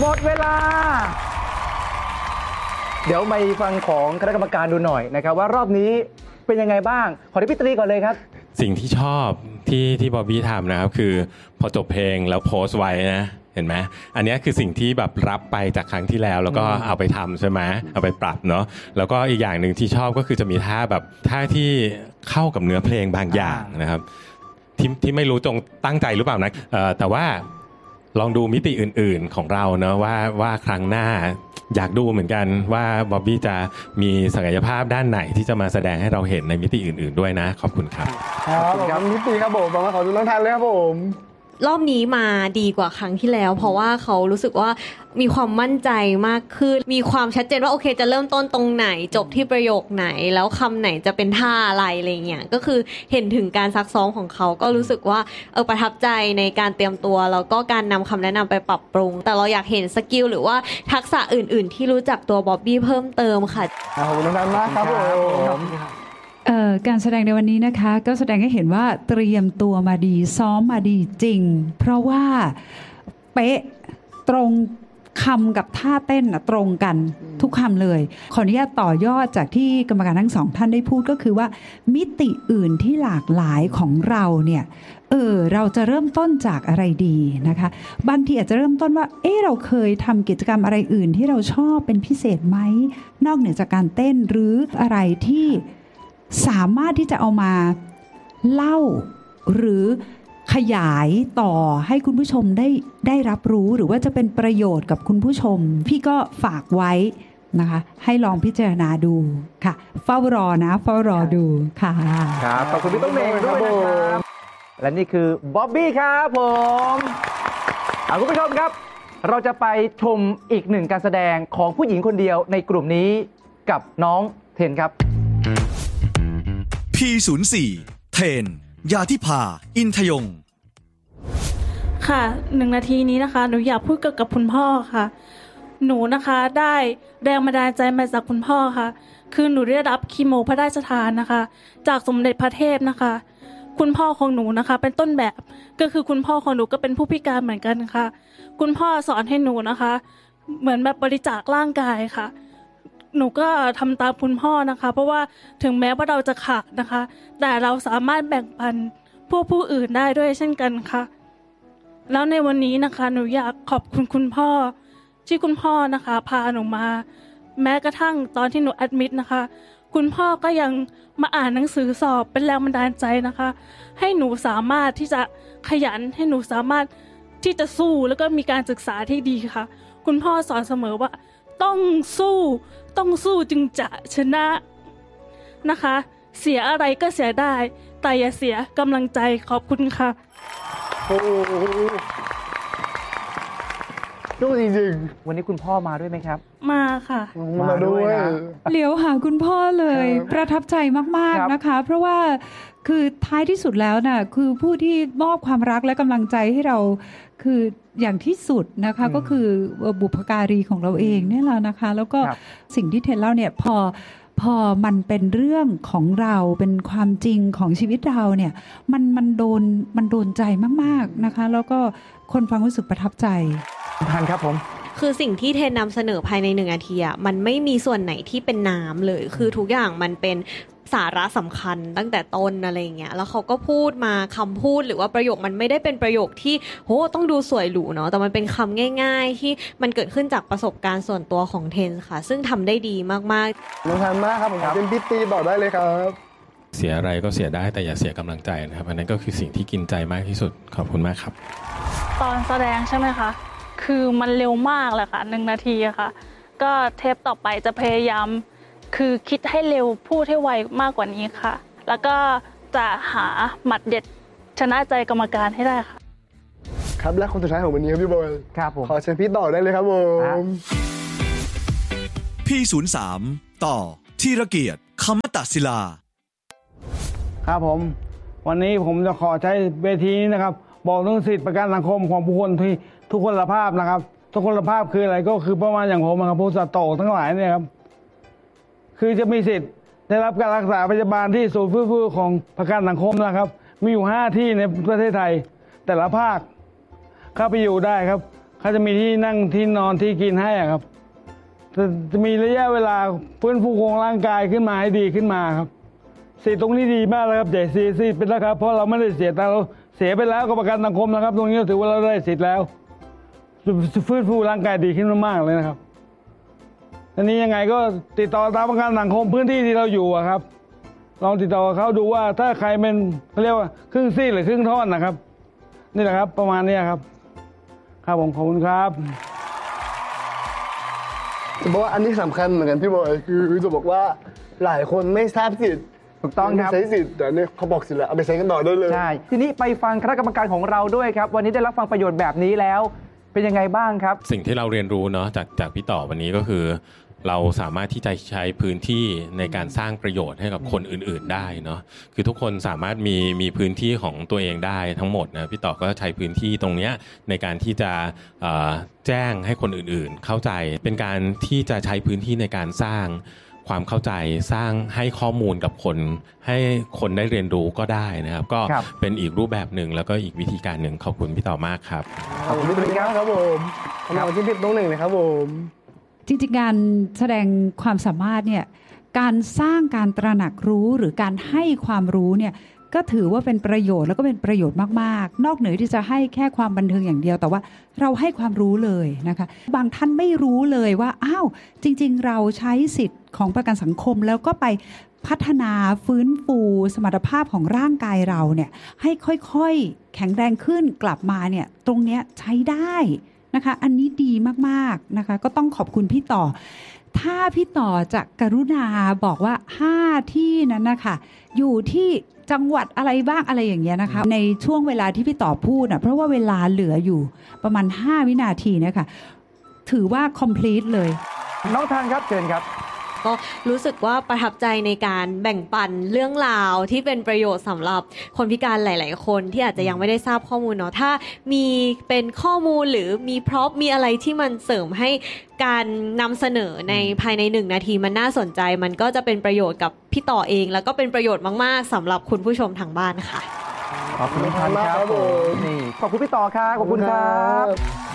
หมดเวลาเดี๋ยวมาฟังของคณะกรรมการดูหน่อยนะครับว่ารอบนี้เป็นยังไงบ้างขอที่พี่ตรีก่อนเลยครับสิ่งที่ชอบที่บอบบี้ทำนะครับคือพอจบเพลงแล้วโพสต์ไว้นะเห็นไหมอันนี้คือสิ่งที่แบบรับไปจากครั้งที่แล้วก็เอาไปทำใช่ไหมเอาไปปรับเนาะแล้วก็อีกอย่างหนึ่งที่ชอบก็คือจะมีท่าที่เข้ากับเนื้อเพลงบางอย่างนะครับที่ไม่รู้จงตั้งใจหรือเปล่านะแต่ว่าลองดูมิติอื่นๆของเราเนาะว่าครั้งหน้าอยากดูเหมือนกันว่าบอบบี้จะมีศักยภาพด้านไหนที่จะมาแสดงให้เราเห็นในมิติอื่นๆด้วยนะขอบคุณครับขอบคุณครับมิติครับผมมาขอดูน้องทันเลยครับผมรอบนี้มาดีกว่าครั้งที่แล้วเพราะว่าเขารู้สึกว่ามีความมั่นใจมากขึ้นมีความชัดเจนว่าโอเคจะเริ่มต้นตรงไหนจบที่ประโยคไหนแล้วคำไหนจะเป็นท่าอะไรอะไรเงี้ยก็คือเห็นถึงการซักซ้อมของเขาก็รู้สึกว่าประทับใจในการเตรียมตัวแล้วก็การนำคำแนะนำไปปรับปรุงแต่เราอยากเห็นสกิลหรือว่าทักษะอื่นๆที่รู้จักตัวบ๊อบบี้เพิ่มเติมค่ะขอบคุณน้องทันมากครับผมการแสดงในวันนี้นะคะก็แสดงให้เห็นว่าเตรียมตัวมาดีซ้อมมาดีจริงเพราะว่าเป๊ะตรงคำกับท่าเต้นตรงกันทุกคำเลยขออนุญาตต่อยอดจากที่กรรมการทั้งสองท่านได้พูดก็คือว่ามิติอื่นที่หลากหลายของเราเนี่ยเราจะเริ่มต้นจากอะไรดีนะคะบางทีอาจจะเริ่มต้นว่าเราเคยทำกิจกรรมอะไรอื่นที่เราชอบเป็นพิเศษไหมนอกเหนือจากการเต้นหรืออะไรที่สามารถที่จะเอามาเล่าหรือขยายต่อให้คุณผู้ชมได้รับรู้หรือว่าจะเป็นประโยชน์กับคุณผู้ชมพี่ก็ฝากไว้นะคะให้ลองพิจารณาดูค่ะเฝ้ารอดูค่ะครับขอบคุณพี่ต้นเมฆด้วยนะครับและนี่คือบ๊อบบี้ครับผมคุณผู้ชมครับเราจะไปชมอีกหนึ่งการแสดงของผู้หญิงคนเดียวในกลุ่มนี้กับน้องเทนครับ P04 เทนยาธิภาอินทยงค่ะ1 นาทีนี้นะคะหนูอยากพูดกับคุณพ่อค่ะหนูนะคะได้แรงบันดาลใจมาจากคุณพ่อค่ะคือหนูได้รับคีโมพระราชทานนะคะจากสมเด็จพระเทพนะคะคุณพ่อของหนูนะคะเป็นต้นแบบก็คือคุณพ่อของหนูก็เป็นผู้พิการเหมือนกันค่ะคุณพ่อสอนให้หนูนะคะเหมือนแบบบริจาคร่างกายค่ะหนูก็ทำตามคุณพ่อนะคะเพราะว่าถึงแม้ว่าเราจะขาดนะคะแต่เราสามารถแบ่งปันผู้อื่นได้ด้วยเช่นกันค่ะแล้วในวันนี้นะคะหนูอยากขอบคุณคุณพ่อที่คุณพ่อนะคะพาหนูมาแม้กระทั่งตอนที่หนูแอดมิดนะคะคุณพ่อก็ยังมาอ่านหนังสือสอบเป็นแรงบันดาลใจนะคะให้หนูสามารถที่จะขยันให้หนูสามารถที่จะสู้แล้วก็มีการศึกษาที่ดีค่ะคุณพ่อสอนเสมอว่าต้องสู้จึงจะชนะนะคะเสียอะไรก็เสียได้แต่อย่าเสียกำลังใจขอบคุณค่ะดูจริงๆวันนี้คุณพ่อมาด้วยไหมครับมาค่ะมาด้วยเหลียวหาคุณพ่อเลยประทับใจมากๆนะคะเพราะว่าคือท้ายที่สุดแล้วน่ะคือผู้ที่มอบความรักและกำลังใจให้เราคืออย่างที่สุดนะคะก็คือบุพการีของเราเองเนี่ยแหละนะคะแล้วก็สิ่งที่เทนเล่าเนี่ยพอมันเป็นเรื่องของเราเป็นความจริงของชีวิตเราเนี่ยมันโดนใจมากๆนะคะแล้วก็คนฟังรู้สึกประทับใจทันครับผมคือสิ่งที่เทนนำเสนอภายใน1 นาทีมันไม่มีส่วนไหนที่เป็นน้ำเลยคือทุกอย่างมันเป็นสาระสำคัญตั้งแต่ต้นอะไรเงี้ยแล้วเขาก็พูดมาคำพูดหรือว่าประโยคมันไม่ได้เป็นประโยคที่ต้องดูสวยหรูเนาะแต่มันเป็นคำง่ายๆที่มันเกิดขึ้นจากประสบการณ์ส่วนตัวของเทนค่ะซึ่งทำได้ดีมากๆน้องทันมากครับผมเป็นพิตตี้บอกได้เลยครับเสียอะไรก็เสียได้แต่อย่าเสียกำลังใจนะครับอันนั้นก็คือสิ่งที่กินใจมากที่สุดขอบคุณมากครับตอนแสดงใช่ไหมคะคือมันเร็วมากเลยค่ะ1 นาทีค่ะก็เทปต่อไปจะพยายามคือคิดให้เร็วพูดให้ไวมากกว่านี้ค่ะแล้วก็จะหาหมัดเด็ดชนะใจกรรมการให้ได้ค่ะครับและคนสุดท้ายของวันนี้ครับพี่บอยครับผมขอเชิญพี่ต่อได้เลยครับผม P03 ต่อธีรเกียรติคมตศิลาครับผมวันนี้ผมจะขอใช้เวทีนี้นะครับบอกเรื่องสิทธิประกันสังคมของผู้คนที่ทุกคนภาพนะครับทุกคนภาพคืออะไรก็คือประมาณอย่างผมครับผู้สัตว์โตทั้งหลายเนี่ยครับคือจะมีสิทธิ์ได้รับการรักษาพยาบาลที่ศูนย์ฟื้นฟูของประกันสังคมนะครับมีอยู่5 ที่ในประเทศไทยแต่ละภาคเข้าไปอยู่ได้ครับเขาจะมีที่นั่งที่นอนที่กินให้อะครับจะมีระยะเวลาฟื้นฟูโครงร่างกายขึ้นมาให้ดีขึ้นมาครับสิทธิ์ตรงนี้ดีมากเลยครับใหญ่สิทธิ์เป็นแล้วครับเพราะเราไม่ได้เสียตังค์เราเสียไปแล้วกับประกันสังคมนะครับ ตรงนี้ถือว่าเราได้สิทธิ์แล้วฟื้นฟูร่างกายดีขึ้นมากเลยนะครับอันนี้ยังไงก็ติดต่อตามประกันสังคมพื้นที่ที่เราอยู่อะครับลองติดต่อเขาดูว่าถ้าใครเป็นเขาเรียกว่าครึ่งซี่หรือครึ่งท่อนนะครับนี่แหละครับประมาณนี้ครับครับผมขอบคุณครับจะบอกว่าอันนี้สำคัญเหมือนกันพี่บอยคือจะบอกว่าหลายคนไม่ทราบสิทธิ์ถูกต้องครับไม่ใช้สิทธิ์แต่เนี่ยเขาบอกสิทธิ์แล้วเอาไปใช้กันต่อได้เลยใช่ ทีนี้ไปฟังคณะกรรมการของเราด้วยครับ วันนี้ได้รับฟังประโยชน์แบบนี้แล้ว เป็นยังไงบ้างครับสิ่งที่เราเรียนรู้เนาะจากพี่ต่อวันนี้ก็คือ เราสามารถที่จะใช้พื้นที่ในการสร้างประโยชน์ให้กับคนอื่นๆได้เนาะคือทุกคนสามารถมีพื้นที่ของตัวเองได้ทั้งหมดนะพี่ต่อก็ใช้พื้นที่ตรงเนี้ยในการที่จะแจ้งให้คนอื่นๆเข้าใจเป็นการที่จะใช้พื้นที่ในการสร้างความเข้าใจสร้างให้ข้อมูลกับคนให้คนได้เรียนรู้ก็ได้นะครับก็เป็นอีกรูปแบบหนึ่งแล้วก็อีกวิธีการหนึ่งขอบคุณพี่ต่อมากครับขอบคุณพี่ติ๊กครับผมขอบคุณที่พี่ต้องหนึ่งเลยครับผมจริงๆการแสดงความสามารถเนี่ยการสร้างการตระหนักรู้หรือการให้ความรู้เนี่ยก็ถือว่าเป็นประโยชน์แล้วก็เป็นประโยชน์มากๆนอกเหนือที่จะให้แค่ความบันเทิงอย่างเดียวแต่ว่าเราให้ความรู้เลยนะคะบางท่านไม่รู้เลยว่าอ้าวจริงๆเราใช้สิทธิ์ของประกันสังคมแล้วก็ไปพัฒนาฟื้นฟูสมรรถภาพของร่างกายเราเนี่ยให้ค่อยๆแข็งแรงขึ้นกลับมาเนี่ยตรงเนี้ยใช้ได้นะคะอันนี้ดีมากๆนะคะก็ต้องขอบคุณพี่ต่อถ้าพี่ต่อจะกรุณาบอกว่า5ที่นั้นนะคะอยู่ที่จังหวัดอะไรบ้างอะไรอย่างเงี้ยนะคะในช่วงเวลาที่พี่ต่อพูดนะเพราะว่าเวลาเหลืออยู่ประมาณ5วินาทีเนี่ยค่ะถือว่า complete เลยน้องทานครับเชิญครับก็รู้สึกว่าประทับใจในการแบ่งปันเรื่องราวที่เป็นประโยชน์สำหรับคนพิการหลาย ๆ คนที่อาจจะยังไม่ได้ทราบข้อมูลเนาะถ้ามีเป็นข้อมูลหรือมีพร็อพมีอะไรที่มันเสริมให้การนำเสนอในภายใน1 นาทีมันน่าสนใจมันก็จะเป็นประโยชน์กับพี่ต่อเองแล้วก็เป็นประโยชน์มาก ๆสำหรับคุณผู้ชมทางบ้านค่ะขอบคุณทานครับผมนี่ขอบคุณพี่ต่อครับขอบคุณครับ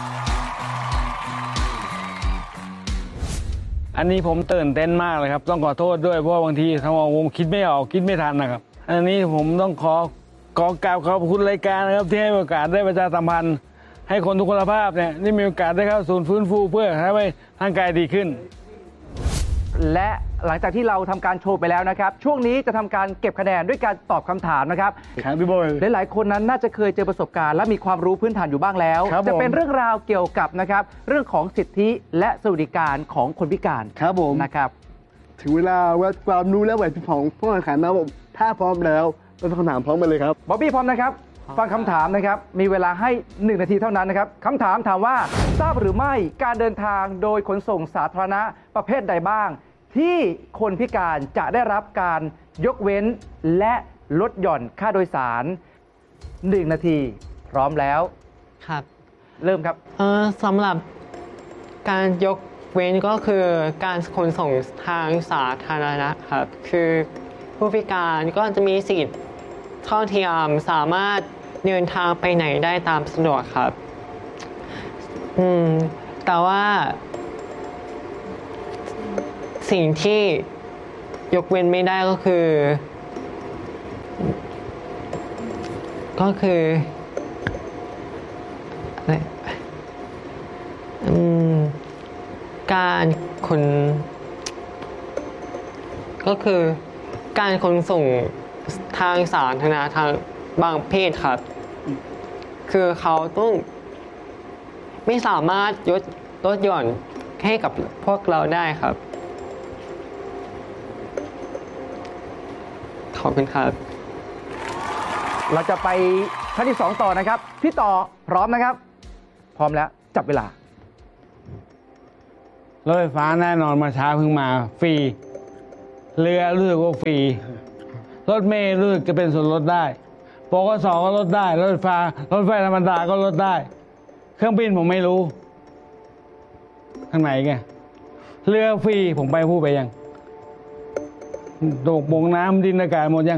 อันนี้ผมตื่นเต้นมากเลยครับต้องขอโทษด้วยเพราะบางทีทางผมคิดไม่ออกคิดไม่ทันนะครับอันนี้ผมต้องขอกราบขอบคุณรายการนะครับที่ให้โอกาสได้ประชาสัมพันธ์ให้คนทุกคนภาพเนี่ยได้มีโอกาสได้เข้าศูนย์ฟื้นฟูเพื่อให้ร่างกายดีขึ้นและหลังจากที่เราทำการโชว์ไปแล้วนะครับช่วงนี้จะทำการเก็บคะแนนด้วยการตอบคำถามนะครับครับพี่บอยหลายๆคนนั้นน่าจะเคยเจอประสบการณ์และมีความรู้พื้นฐานอยู่บ้างแล้วจะเป็นเรื่องราวเกี่ยวกับนะครับเรื่องของสิทธิและสวัสดิการของคนพิการครับผมนะครับถึงเวลาวัดความรู้และไหวพริบของผู้แข่งขันนะผมถ้าพร้อมแล้วเป็นคำถามพร้อมกันเลยครับบ๊อบบี้พร้อมนะครับฟังคำถามนะครับมีเวลาให้1 นาทีเท่านั้นนะครับคำถามถามว่าทราบหรือไม่การเดินทางโดยขนส่งสาธารณะประเภทใดบ้างที่คนพิการจะได้รับการยกเว้นและลดหย่อนค่าโดยสาร1 นาทีพร้อมแล้วครับเริ่มครับสำหรับการยกเว้นก็คือการขนส่งทางสาธารณะครับคือผู้พิการก็จะมีสิทธิ์เท่าเทียมสามารถเดินทางไปไหนได้ตามสะดวกครับแต่ว่าสิ่งที่ยกเว้นไม่ได้ก็คือการขนส่งทางสาธารณะทางบางเพศครับคือเขาต้องไม่สามารถลดหย่อนให้กับพวกเราได้ครับขอบคุณครับเราจะไปท่านที่2ต่อนะครับพี่ต่อพร้อมนะครับพร้อมแล้วจับเวลารถไฟฟ้าแน่นอนมาช้าเพิ่งมาฟรีเรือรู้สึกว่าฟรีรถเมล์รู้สึกจะเป็นส่วนลดได้ปกส.ก็ลดได้รถไฟธรรมดาก็ลดได้เครื่องบินผมไม่รู้ข้างไหนแกเรือฟรีผมไปพูดไปยังโดกบงน้ำดินอากาศหมดยัง